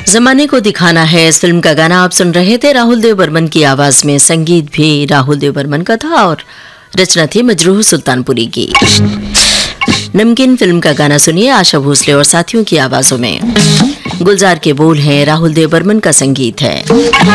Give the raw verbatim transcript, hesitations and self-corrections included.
जमाने को दिखाना है, इस फिल्म का गाना आप सुन रहे थे राहुल देव बर्मन की आवाज में। संगीत भी राहुल देव बर्मन का था और रचना थी मजरूह सुल्तानपुरी की। नमकीन फिल्म का गाना सुनिए आशा भोसले और साथियों की आवाजों में। गुलजार के बोल हैं, राहुल देव बर्मन का संगीत है।